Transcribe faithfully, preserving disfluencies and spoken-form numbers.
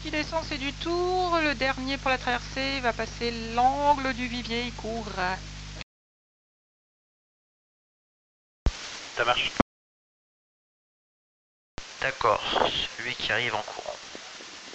Il descend, c'est du tour. Le dernier pour la traversée va passer l'angle du Vivier, il court. Ça marche. D'accord, celui qui arrive en courant.